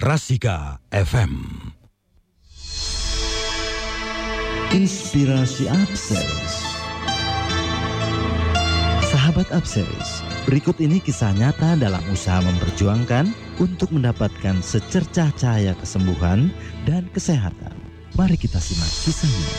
Rasika FM. Inspirasi Upseries. Sahabat Upseries, berikut ini kisah nyata dalam usaha memperjuangkan untuk mendapatkan secercah cahaya kesembuhan dan kesehatan. Mari kita simak kisahnya.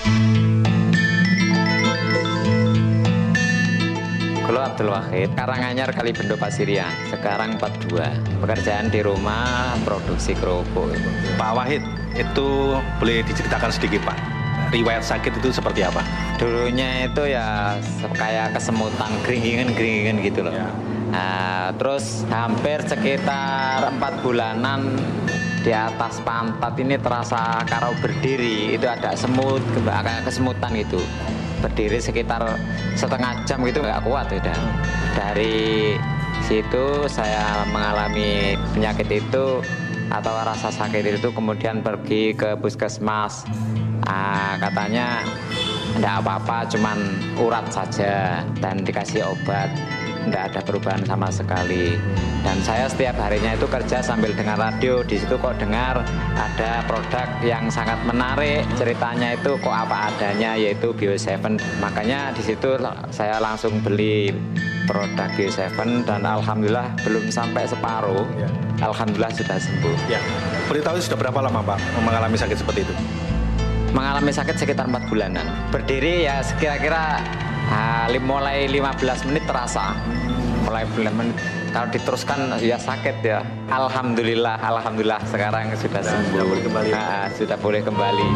Kulo Abdul Wahid, Karanganyar Kalibendo Pasirian, sekarang 42. Pekerjaan di rumah, produksi kerupuk. Pak Wahid, itu boleh diceritakan sedikit Pak, riwayat sakit itu seperti apa? Dulunya itu ya kayak kesemutan, geringingan gitu loh. Ya. Nah, terus hampir sekitar 4 bulanan di atas pantat ini terasa kalau berdiri itu ada semut, kayak kesemutan gitu. Berdiri sekitar setengah jam gitu nggak kuat udah. Dari situ saya mengalami penyakit itu atau rasa sakit itu, kemudian pergi ke puskesmas. Katanya enggak apa-apa, cuman urat saja dan dikasih obat. Enggak ada perubahan sama sekali. Dan saya setiap harinya itu kerja sambil dengar radio. Di situ kok dengar ada produk yang sangat menarik. Ceritanya itu kok apa adanya, yaitu Bio7. Makanya di situ saya langsung beli produk Bio7 dan alhamdulillah belum sampai separuh. Ya. Alhamdulillah sudah sembuh. Ya. Boleh tahu sudah berapa lama Pak mengalami sakit seperti itu? Mengalami sakit sekitar 4 bulanan. Berdiri ya kira-kira mulai 15 menit terasa. Mulai 15 menit. Kalau diteruskan ya sakit ya. Alhamdulillah sekarang sudah sembuh. Sudah boleh kembali. Sudah boleh kembali.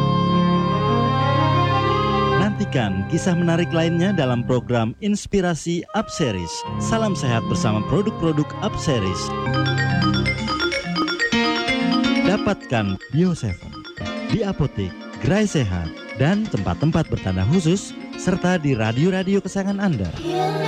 Nantikan kisah menarik lainnya dalam program Inspirasi Upseries. Salam sehat bersama produk-produk Upseries. Dapatkan Bio7 di apotek, gerai sehat, dan tempat-tempat bertanda khusus, serta di radio-radio kesayangan Anda.